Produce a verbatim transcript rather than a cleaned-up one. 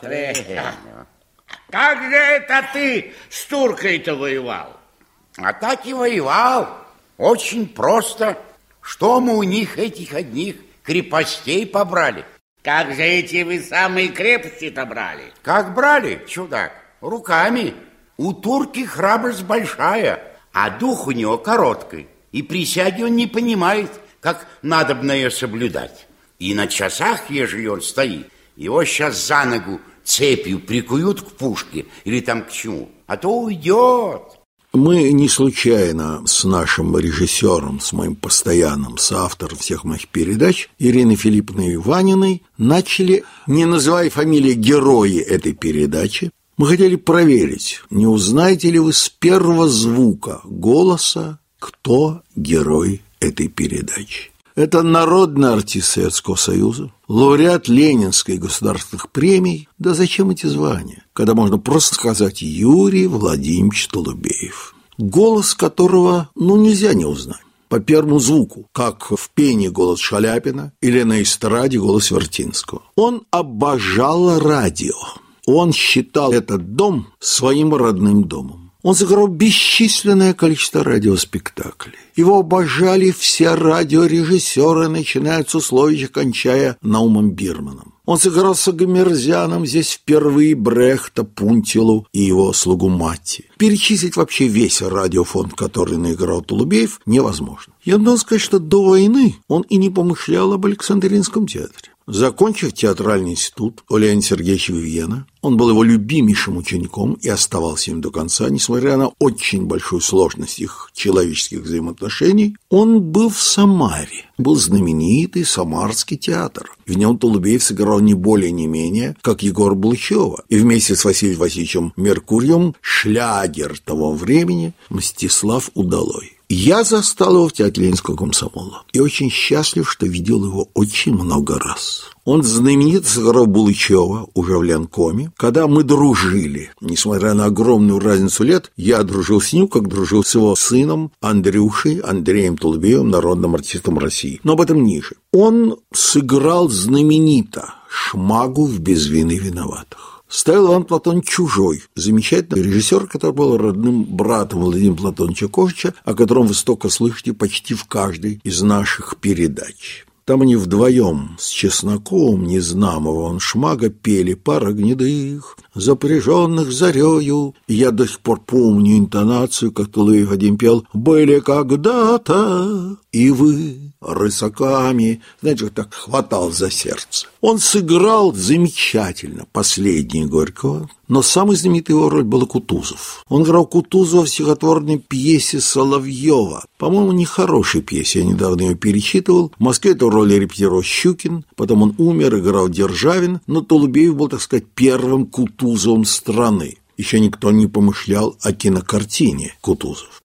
Как же это ты с туркой-то воевал? А так и воевал. Очень просто. Что мы у них этих одних крепостей побрали? Как же эти вы самые крепости-то брали? Как брали, чудак? Руками. У турки храбрость большая, а дух у него короткий. И присяги он не понимает, как надобно ее соблюдать. И на часах, ежели он стоит, его сейчас за ногу цепью прикуют к пушке или там к чему, а то уйдет. Мы не случайно с нашим режиссером, с моим постоянным соавтором всех моих передач, Ириной Филипповной Ваниной, начали, не называя фамилии герои этой передачи, мы хотели проверить, не узнаете ли вы с первого звука голоса, кто герой этой передачи. Это народный артист Советского Союза, лауреат Ленинской и государственных премий. Да зачем эти звания, когда можно просто сказать Юрий Владимирович Толубеев, голос которого, ну, нельзя не узнать по первому звуку, как в пении голос Шаляпина или на эстраде голос Вертинского. Он обожал радио. Он считал этот дом своим родным домом. Он сыграл бесчисленное количество радиоспектаклей. Его обожали все радиорежиссеры, начиная с Условича, кончая Наумом Бирманом. Он сыграл с Агамерзяном здесь впервые Брехта, Пунтилу и его слугу Матти. Перечислить вообще весь радиофонд, который наиграл Толубеев, невозможно. Я должен сказать, что до войны он и не помышлял об Александринском театре. Закончив театральный институт у Леонида Сергеевича Вивьена, он был его любимейшим учеником и оставался им до конца, несмотря на очень большую сложность их человеческих взаимоотношений. Он был в Самаре, был знаменитый Самарский театр. В нем Толубеев сыграл не более, не менее, как Егора Булычева. И вместе с Василием Васильевичем Меркурьевым шлягер того времени Мстислав Удалой. Я застал его в театре Ленинского комсомола и очень счастлив, что видел его очень много раз. Он знаменит сыграл Булычева уже в Ленкоме, когда мы дружили. Несмотря на огромную разницу лет, я дружил с ним, как дружил с его сыном Андрюшей, Андреем Толубеевым, народным артистом России. Но об этом ниже. Он сыграл знаменито Шмагу в «Без вины виноватых». Ставил Иван Платонович Чужой, замечательный режиссер, который был родным братом Владимира Платоновича Ковача, о котором вы столько слышите почти в каждой из наших передач. Там они вдвоем с Чесноковым, Незнамовым, Шмага пели «Пара гнедых, запряженных зарею». И я до сих пор помню интонацию, как Толубеев один пел «Были когда-то и вы рысаками». Знаете, так хватал за сердце. Он сыграл замечательно последний Горького, но самый знаменитый его роль был Кутузов. Он играл Кутузова в стихотворной пьесе Соловьева. По-моему, нехорошей пьесе, я недавно ее перечитывал. В Москве эту роль репетировал Щукин, потом он умер, играл Державин, но Толубеев был, так сказать, первым Кутузовым страны. Еще никто не помышлял о кинокартине Кутузов.